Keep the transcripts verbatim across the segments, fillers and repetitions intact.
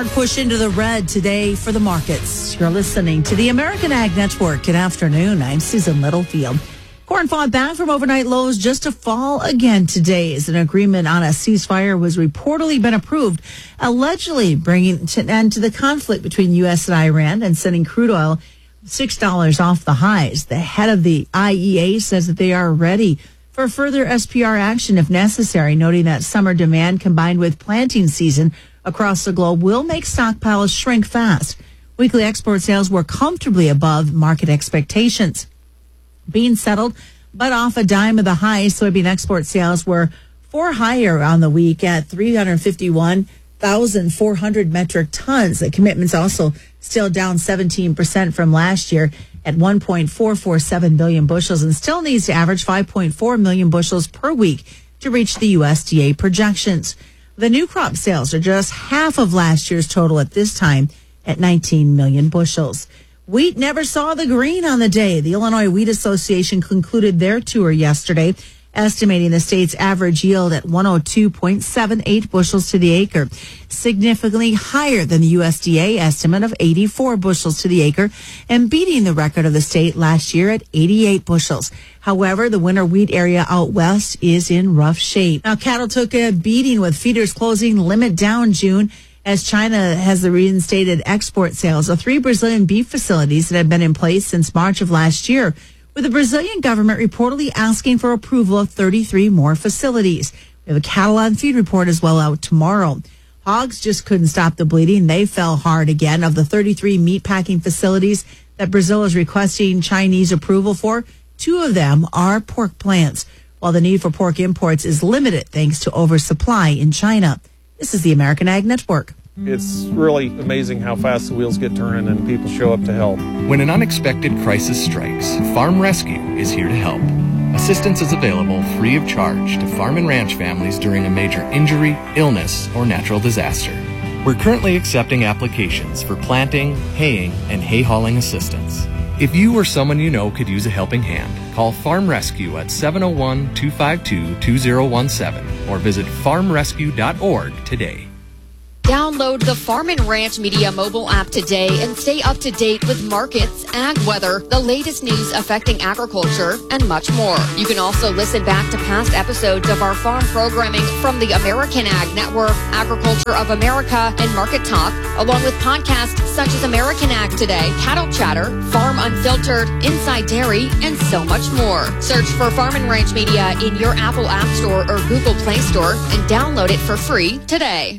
hard push into the red today for the markets. You're listening to the American Ag Network. Good afternoon. I'm Susan Littlefield. Corn fought back from overnight lows just to fall again today as an agreement on a ceasefire was reportedly been approved, allegedly bringing an end to the conflict between U S and Iran and sending crude oil six dollars off the highs. The head of the I E A says that they are ready for further S P R action if necessary, noting that summer demand combined with planting season across the globe will make stockpiles shrink fast. Weekly export sales were comfortably above market expectations. Being settled, but off a dime of the high, soybean export sales were four higher on the week at three hundred fifty-one thousand four hundred metric tons. The commitments also still down seventeen percent from last year at one point four four seven billion bushels and still needs to average five point four million bushels per week to reach the U S D A projections. The new crop sales are just half of last year's total at this time at nineteen million bushels. Wheat never saw the green on the day. The Illinois Wheat Association concluded their tour yesterday, estimating the state's average yield at one hundred two point seven eight bushels to the acre, significantly higher than the U S D A estimate of eighty-four bushels to the acre and beating the record of the state last year at eighty-eight bushels. However, the winter wheat area out west is in rough shape. Now, cattle took a beating with feeders closing limit down June as China has reinstated export sales of three Brazilian beef facilities that have been in place since March of last year, with the Brazilian government reportedly asking for approval of thirty-three more facilities. We have a cattle on feed report as well out tomorrow. Hogs just couldn't stop the bleeding. They fell hard again. Of the thirty-three meatpacking facilities that Brazil is requesting Chinese approval for, two of them are pork plants, while the need for pork imports is limited thanks to oversupply in China. This is the American Ag Network. It's really amazing how fast the wheels get turning and people show up to help. When an unexpected crisis strikes, Farm Rescue is here to help. Assistance is available free of charge to farm and ranch families during a major injury, illness, or natural disaster. We're currently accepting applications for planting, haying, and hay hauling assistance. If you or someone you know could use a helping hand, call Farm Rescue at seven oh one, two five two, two oh one seven or visit farm rescue dot org today. Download the Farm and Ranch Media mobile app today and stay up to date with markets, ag weather, the latest news affecting agriculture, and much more. You can also listen back to past episodes of our farm programming from the American Ag Network, Agriculture of America, and Market Talk, along with podcasts such as American Ag Today, Cattle Chatter, Farm Unfiltered, Inside Dairy, and so much more. Search for Farm and Ranch Media in your Apple App Store or Google Play Store and download it for free today.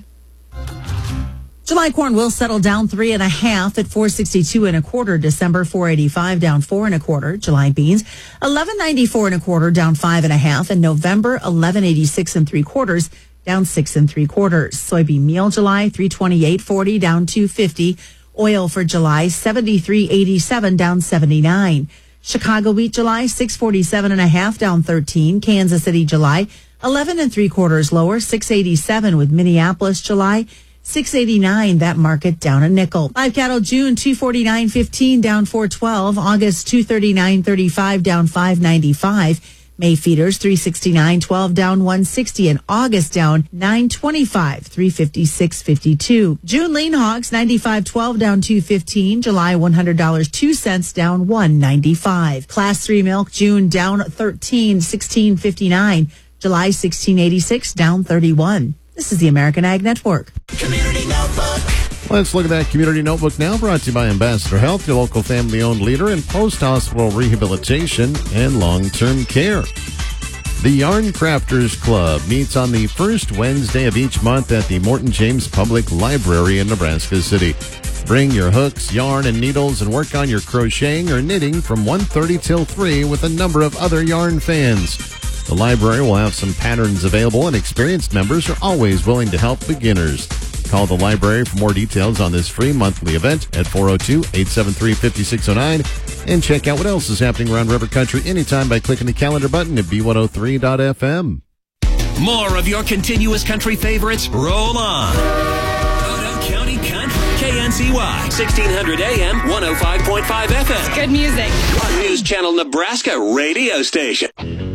July corn will settle down three and a half at four sixty-two and a quarter. December four eighty-five down four and a quarter. July beans eleven ninety-four and a quarter down five and a half. And November eleven eighty-six and three quarters down six and three quarters. Soybean meal July three twenty-eight forty down two fifty. Oil for July seventy-three eighty-seven down seventy-nine. Chicago wheat July six forty-seven and a half down thirteen. Kansas City July eleven and three quarters lower six eighty-seven with Minneapolis July six eighty-nine, that market down a nickel. Live cattle June two forty-nine fifteen down four twelve. August two thirty-nine thirty-five down five ninety-five. May feeders three sixty-nine twelve down one sixty and August down nine twenty-five three fifty-six fifty-two. June lean hogs ninety-five twelve down two fifteen. July one hundred dollars and two cents down one ninety-five. Class three milk June down thirteen sixteen fifty-nine. July sixteen eighty-six down thirty-one. This is the American Ag Network. Community Notebook. Let's look at that Community Notebook now, brought to you by Ambassador Health, your local family-owned leader in post-hospital rehabilitation and long-term care. The Yarn Crafters Club meets on the first Wednesday of each month at the Morton James Public Library in Nebraska City. Bring your hooks, yarn, and needles and work on your crocheting or knitting from one thirty till three with a number of other yarn fans. The library will have some patterns available, and experienced members are always willing to help beginners. Call the library for more details on this free monthly event at four oh two, eight seven three, five six oh nine and check out what else is happening around River Country anytime by clicking the calendar button at B one oh three dot F M. More of your continuous country favorites roll on. Otoe County Country, K N C Y, sixteen hundred A M, one oh five point five F M. Good music. On News Channel Nebraska radio station.